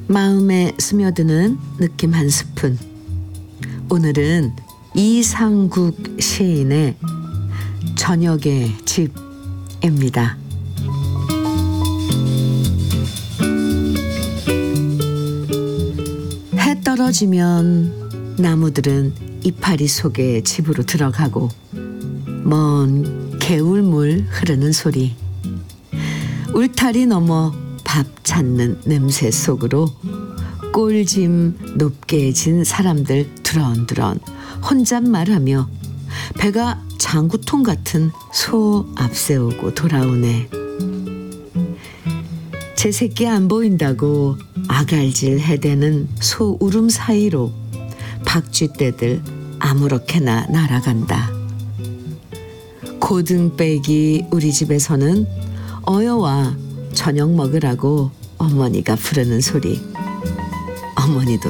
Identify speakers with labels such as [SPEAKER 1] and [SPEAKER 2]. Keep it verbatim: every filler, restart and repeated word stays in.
[SPEAKER 1] 마음에 스며드는 느낌 한 스푼. 오늘은 이상국 시인의 저녁의 집입니다. 해 떨어지면 나무들은 이파리 속에 집으로 들어가고 먼 개울물 흐르는 소리, 울타리 넘어 밥 찾는 냄새 속으로 꼴짐 높게 진 사람들 두런두런 혼잣말하며 배가 장구통 같은 소 앞세우고 돌아오네. 제 새끼 안 보인다고 아갈질 해대는 소 울음 사이로 박쥐떼들 아무렇게나 날아간다. 고등빼기 우리 집에서는 어여와 저녁 먹으라고 어머니가 부르는 소리. 어머니도